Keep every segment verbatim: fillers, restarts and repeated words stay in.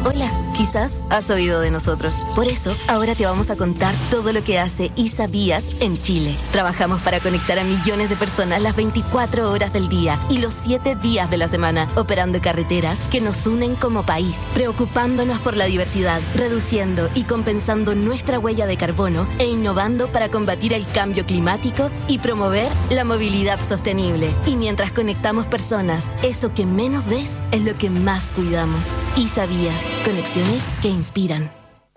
Hola, quizás has oído de nosotros. Por eso, ahora te vamos a contar todo lo que hace ISABías en Chile. Trabajamos para conectar a millones de personas las veinticuatro horas del día y los siete días de la semana, operando carreteras que nos unen como país, preocupándonos por la diversidad, reduciendo y compensando nuestra huella de carbono e innovando para combatir el cambio climático y promover la movilidad sostenible. Y mientras conectamos personas, eso que menos ves es lo que más cuidamos. ISABías. Conexiones que inspiran.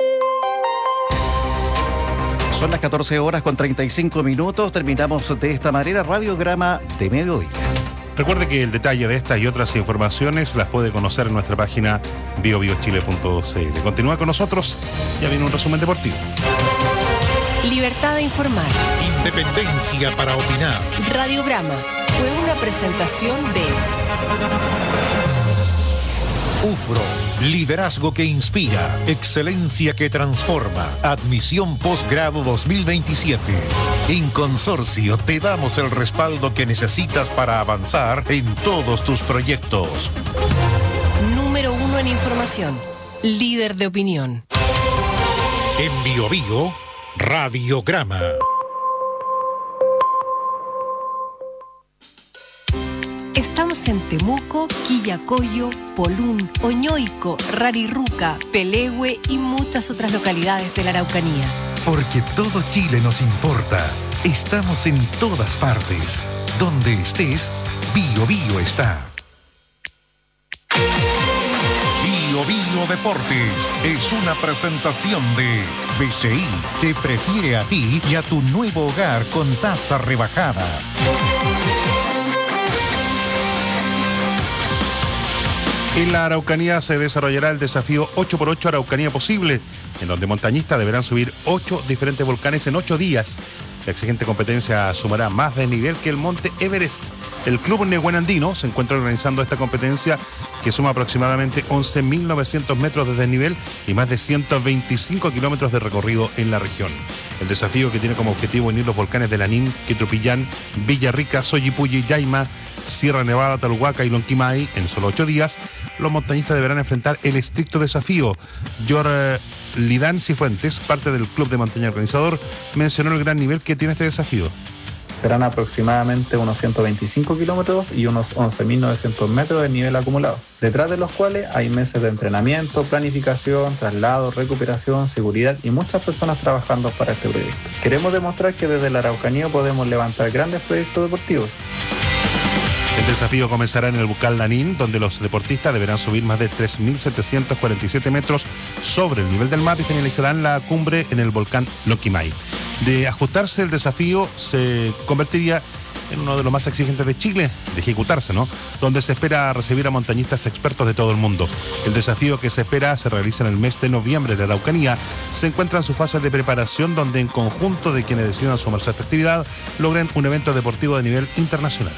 Son las catorce horas con treinta y cinco minutos. Terminamos de esta manera Radiograma de Mediodía. Recuerde que el detalle de estas y otras informaciones las puede conocer en nuestra página bio bio chile punto c l. Continúa con nosotros, ya viene un resumen deportivo. Libertad de informar. Independencia para opinar. Radiograma fue una presentación de UFRO, liderazgo que inspira, excelencia que transforma, admisión posgrado dos mil veintisiete. En Consorcio te damos el respaldo que necesitas para avanzar en todos tus proyectos. Número uno en información, líder de opinión. En Bio Bio, Radiograma. Estamos en Temuco, Quillacollo, Polún, Oñoico, Rarirruca, Pelehue y muchas otras localidades de la Araucanía. Porque todo Chile nos importa. Estamos en todas partes. Donde estés, Bio Bio está. Bio Bio Deportes es una presentación de B C I. Te prefiere a ti y a tu nuevo hogar con tasa rebajada. En la Araucanía se desarrollará el desafío ocho por ocho Araucanía Posible, en donde montañistas deberán subir ocho diferentes volcanes en ocho días. La exigente competencia sumará más desnivel que el monte Everest. El Club Nehuenandino se encuentra organizando esta competencia que suma aproximadamente once mil novecientos metros de desnivel y más de ciento veinticinco kilómetros de recorrido en la región. El desafío, que tiene como objetivo unir los volcanes de Lanín, Quitropillán, Villarrica, Soyipulli, Yaima, Sierra Nevada, Talhuaca y Lonquimay en solo ocho días, los montañistas deberán enfrentar el estricto desafío. George Lidán Cifuentes, parte del club de montaña organizador, mencionó el gran nivel que tiene este desafío. Serán aproximadamente unos ciento veinticinco kilómetros y unos once mil novecientos metros de nivel acumulado, detrás de los cuales hay meses de entrenamiento, planificación, traslado, recuperación, seguridad y muchas personas trabajando para este proyecto. Queremos demostrar que desde la Araucanía podemos levantar grandes proyectos deportivos. El desafío comenzará en el volcán Lanín, donde los deportistas deberán subir más de tres mil setecientos cuarenta y siete metros sobre el nivel del mar y finalizarán la cumbre en el volcán Lonquimay. De ajustarse el desafío, se convertiría en uno de los más exigentes de Chile, de ejecutarse, ¿no? Donde se espera recibir a montañistas expertos de todo el mundo. El desafío que se espera se realiza en el mes de noviembre en la Araucanía. Se encuentra en su fase de preparación, donde en conjunto de quienes decidan sumarse a esta actividad logren un evento deportivo de nivel internacional.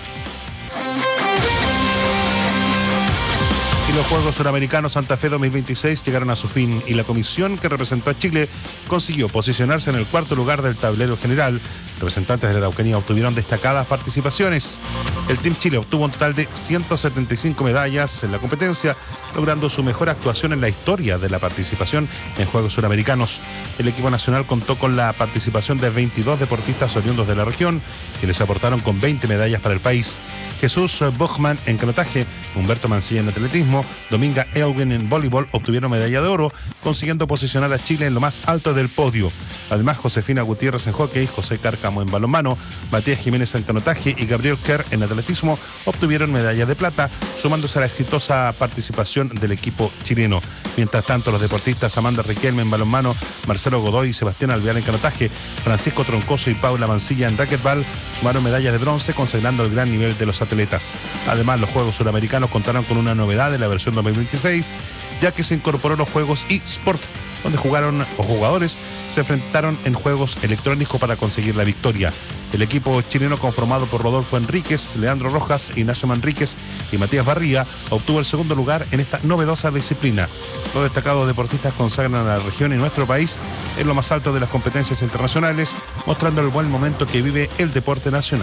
Y los Juegos Suramericanos Santa Fe dos mil veintiséis llegaron a su fin y la comisión que representó a Chile consiguió posicionarse en el cuarto lugar del tablero general. Representantes de la Araucanía obtuvieron destacadas participaciones. El Team Chile obtuvo un total de ciento setenta y cinco medallas en la competencia, logrando su mejor actuación en la historia de la participación en Juegos Suramericanos. El equipo nacional contó con la participación de veintidós deportistas oriundos de la región, quienes aportaron con veinte medallas para el país. Jesús Bochman en canotaje, Humberto Mancilla en atletismo, Dominga Elwin en voleibol obtuvieron medalla de oro, consiguiendo posicionar a Chile en lo más alto del podio. Además, Josefina Gutiérrez en hockey, José Cárcamo en balonmano, Matías Jiménez en canotaje y Gabriel Kerr en atletismo obtuvieron medalla de plata, sumándose a la exitosa participación del equipo chileno. Mientras tanto, los deportistas Amanda Riquelme en balonmano, Marcelo Godoy y Sebastián Alvear en canotaje, Francisco Troncoso y Paula Mancilla en racquetball sumaron medallas de bronce, consagrando el gran nivel de los atletas. Además, los Juegos Suramericanos contaron con una novedad en la versión dos mil veintiséis, ya que se incorporó los juegos eSport, donde jugaron o jugadores se enfrentaron en juegos electrónicos para conseguir la victoria. El equipo chileno, conformado por Rodolfo Enríquez, Leandro Rojas, Ignacio Manríquez y Matías Barría, obtuvo el segundo lugar en esta novedosa disciplina. Los destacados deportistas consagran a la región y nuestro país en lo más alto de las competencias internacionales, mostrando el buen momento que vive el deporte nacional.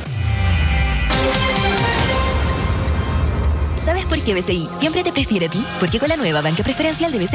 ¿Sabes por qué B C I siempre te prefiere a ti? Porque con la nueva banca preferencial de B C I